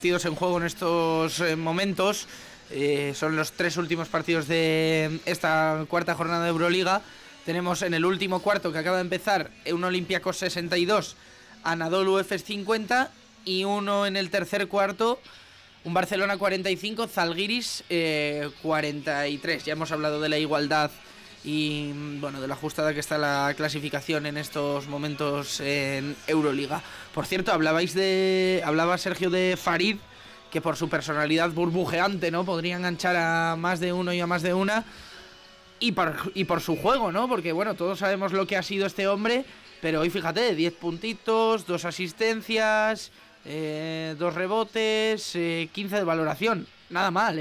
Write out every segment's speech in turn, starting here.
Partidos en juego en estos momentos. Son los 3 últimos partidos de esta cuarta jornada de Euroliga. Tenemos en el último cuarto que acaba de empezar un Olympiacos 62, Anadolu Efes 50 y uno en el tercer cuarto, un Barcelona 45, Zalgiris 43. Ya hemos hablado de la igualdad y bueno, de la ajustada que está la clasificación en estos momentos en Euroliga. Por cierto, hablaba Sergio de Farid, que por su personalidad burbujeante, ¿no?, podría enganchar a más de uno y a más de una, y por su juego, ¿no?, porque bueno, todos sabemos lo que ha sido este hombre, pero hoy fíjate, 10 puntitos, 2 asistencias, 2 rebotes, 15 de valoración, nada mal,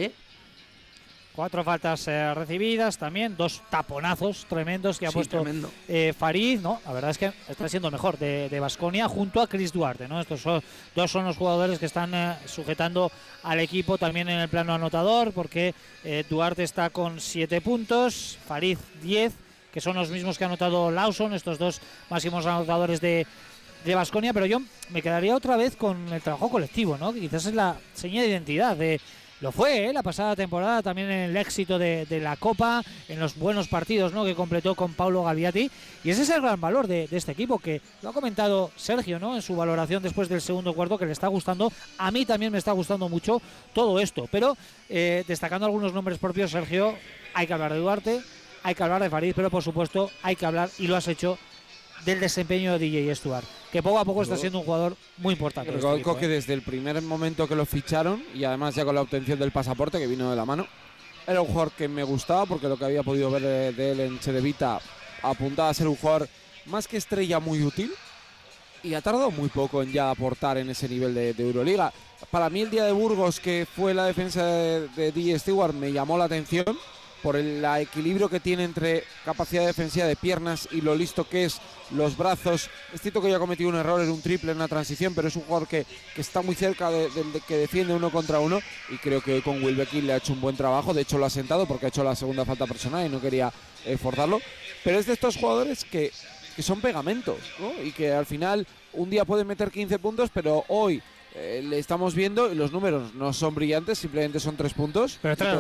4 faltas recibidas también, 2 taponazos tremendos que ha puesto Farid, ¿no? La verdad es que está siendo mejor de Baskonia junto a Chris Duarte, ¿no? Estos dos son los jugadores que están sujetando al equipo también en el plano anotador, porque Duarte está con 7 puntos, Farid 10, que son los mismos que ha anotado Lawson, estos dos máximos anotadores de Baskonia. Pero yo me quedaría otra vez con el trabajo colectivo, ¿no? Que quizás es la seña de identidad lo fue, la pasada temporada, también en el éxito de la Copa, en los buenos partidos, ¿no?, que completó con Paulo Gaviati. Y ese es el gran valor de este equipo, que lo ha comentado Sergio, ¿no?, en su valoración después del segundo cuarto, que le está gustando. A mí también me está gustando mucho todo esto. Pero destacando algunos nombres propios, Sergio, hay que hablar de Duarte, hay que hablar de Farid, pero por supuesto hay que hablar, y lo has hecho, del desempeño de DJ Stuart, que poco a poco está siendo un jugador muy importante. Reconozco que desde el primer momento que lo ficharon, y además ya con la obtención del pasaporte que vino de la mano, era un jugador que me gustaba, porque lo que había podido ver de él en Cedevita apuntaba a ser un jugador más que estrella, muy útil, y ha tardado muy poco en ya aportar en ese nivel de Euroliga. Para mí el día de Burgos, que fue la defensa de DJ Stewart, me llamó la atención por el equilibrio que tiene entre capacidad defensiva de piernas y lo listo que es los brazos. Es cierto que ya ha cometido un error en un triple en una transición, pero es un jugador que está muy cerca de que defiende uno contra uno, y creo que hoy con Wilbekin le ha hecho un buen trabajo. De hecho lo ha sentado porque ha hecho la segunda falta personal y no quería forzarlo, pero es de estos jugadores que son pegamento, ¿no?, y que al final un día pueden meter 15 puntos, pero hoy le estamos viendo y los números no son brillantes, simplemente son 3 puntos,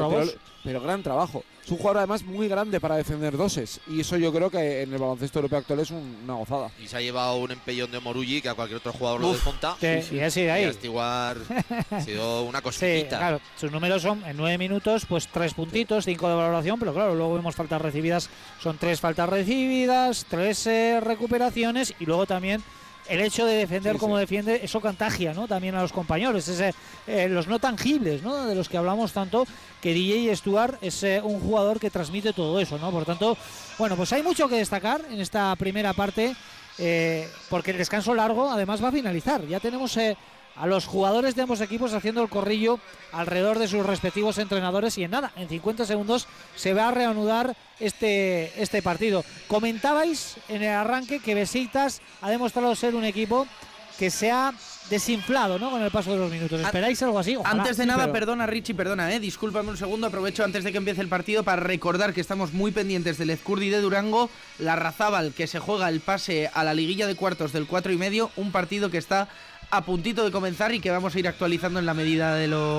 pero gran trabajo. Es un jugador además muy grande para defender doses, y eso yo creo que en el baloncesto europeo actual es una gozada. Y se ha llevado un empellón de Morulli que a cualquier otro jugador lo desmonta. Y ahí Stewart ha sido una cosita. Sí, claro, sus números son en 9 minutos, pues 3 puntitos, 5 de valoración, pero claro, luego vemos faltas recibidas, son 3 faltas recibidas, 3 recuperaciones, y luego también el hecho de defender como defiende, eso contagia, ¿no?, también a los compañeros. Los no tangibles, ¿no?, de los que hablamos tanto, que DJ Stuart es un jugador que transmite todo eso, ¿no? Por tanto, bueno, pues hay mucho que destacar en esta primera parte, porque el descanso largo además va a finalizar. Ya tenemos a los jugadores de ambos equipos haciendo el corrillo alrededor de sus respectivos entrenadores, y en 50 segundos se va a reanudar este partido. Comentabais en el arranque que Besiktas ha demostrado ser un equipo que se ha desinflado, ¿no?, con el paso de los minutos. ¿Esperáis algo así? Ojalá. Antes de nada, perdona Richie, discúlpame un segundo, aprovecho antes de que empiece el partido para recordar que estamos muy pendientes del Ezcurdi de Durango, la Larrazábal, que se juega el pase a la liguilla de cuartos del 4,5, un partido que está a puntito de comenzar y que vamos a ir actualizando en la medida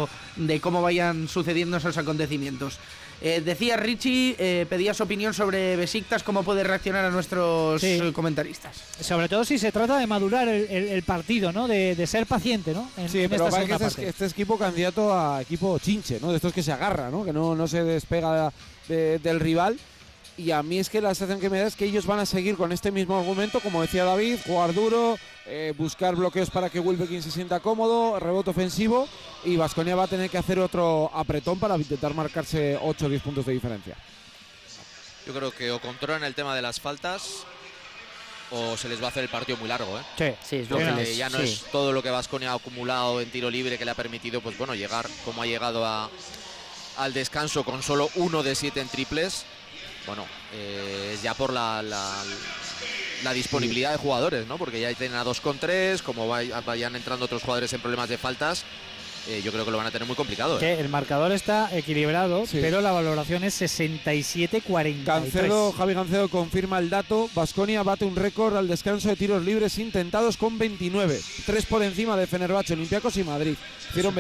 de cómo vayan sucediendo esos acontecimientos. Decía Richie, pedías opinión sobre Besiktas, cómo puede reaccionar a nuestros comentaristas. Sobre todo si se trata de madurar el partido, ¿no?, de ser paciente, ¿no? Pero parece que este equipo candidato a equipo chinche, ¿no?, de estos que se agarra, ¿no?, que no se despega del rival. Y a mí es que la sensación que me da es que ellos van a seguir con este mismo argumento, como decía David, jugar duro, buscar bloqueos para que Wilbekin se sienta cómodo, rebote ofensivo, y Baskonia va a tener que hacer otro apretón para intentar marcarse 8 o 10 puntos de diferencia. Yo creo que o controlan el tema de las faltas o se les va a hacer el partido muy largo, Sí, es lo que ya no es todo lo que Baskonia ha acumulado en tiro libre, que le ha permitido, pues bueno, llegar como ha llegado al descanso con solo 1 de 7 en triples. Bueno, es ya por la disponibilidad de jugadores, ¿no? Porque ya tienen a 2 con 3, como vayan entrando otros jugadores en problemas de faltas, yo creo que lo van a tener muy complicado. Que el marcador está equilibrado, Sí. pero la valoración es 67-43. Javi Gancedo confirma el dato. Baskonia bate un récord al descanso de tiros libres intentados con 29. 3 por encima de Fenerbahce, Olympiacos y Madrid. Hicieron